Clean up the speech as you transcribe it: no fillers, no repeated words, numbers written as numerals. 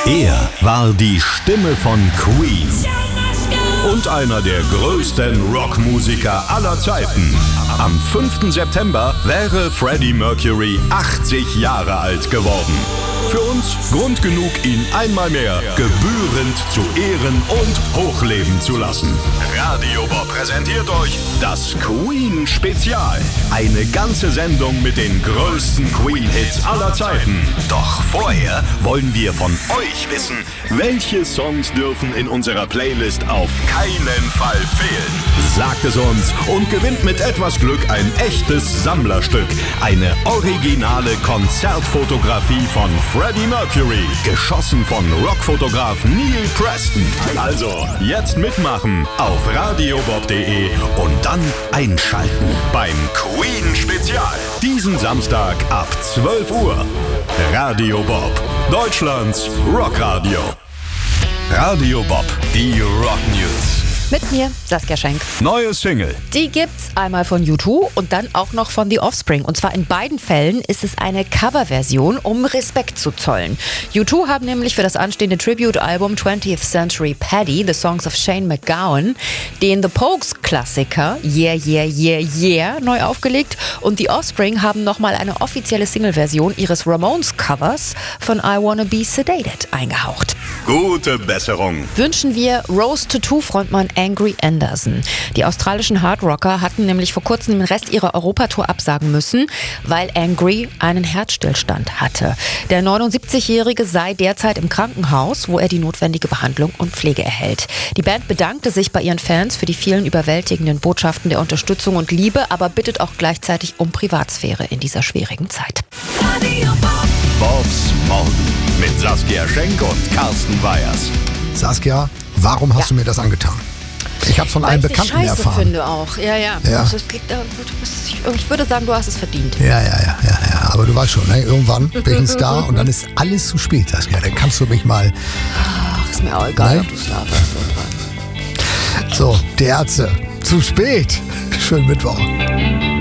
Er war die Stimme von Queen und einer der größten Rockmusiker aller Zeiten. Am 5. September wäre Freddie Mercury 80 Jahre alt geworden. Für uns Grund genug, ihn einmal mehr gebührend zu ehren und hochleben zu lassen. Radio Bob präsentiert euch das Queen-Spezial. Eine ganze Sendung mit den größten Queen-Hits aller Zeiten. Doch vorher wollen wir von euch wissen, welche Songs dürfen in unserer Playlist auf keinen Fall fehlen. Sagt es uns und gewinnt mit etwas Glück ein echtes Sammlerstück. Eine originale Konzertfotografie von Freddie Mercury, geschossen von Rockfotograf Neil Preston. Also, jetzt mitmachen auf radiobob.de und dann einschalten beim Queen-Spezial. Diesen Samstag ab 12 Uhr. Radio Bob, Deutschlands Rockradio. Radio Bob, die Rock News. Mit mir, Saskia Schenk. Neue Single. Die gibt's einmal von U2 und dann auch noch von The Offspring. Und zwar in beiden Fällen ist es eine Coverversion, um Respekt zu zollen. U2 haben nämlich für das anstehende Tribute-Album 20th Century Paddy, The Songs of Shane MacGowan, den The Pogues-Klassiker Yeah, Yeah, Yeah, Yeah neu aufgelegt. Und The Offspring haben nochmal eine offizielle Single-Version ihres Ramones-Covers von I Wanna Be Sedated eingehaucht. Gute Besserung. Wünschen wir Rose Tattoo-Frontmann Angry Anderson. Die australischen Hardrocker hatten nämlich vor kurzem den Rest ihrer Europatour absagen müssen, weil Angry einen Herzstillstand hatte. Der 79-Jährige sei derzeit im Krankenhaus, wo er die notwendige Behandlung und Pflege erhält. Die Band bedankte sich bei ihren Fans für die vielen überwältigenden Botschaften der Unterstützung und Liebe, aber bittet auch gleichzeitig um Privatsphäre in dieser schwierigen Zeit. Bobs Morgen mit Saskia Schenk und Carsten Weyers. Saskia, warum hast du mir das angetan? Ich habe es von einem Bekannten erfahren. Weil ich es scheiße finde auch. Ja. Also ich würde sagen, du hast es verdient. Ja. Aber du weißt schon, ne? Irgendwann bin ich ein Star und dann ist alles zu spät, Saskia. Dann kannst du mich mal... Ach, ist mir auch egal, ob du Star wirst. So, die Ärzte. Zu spät. Schönen Mittwoch.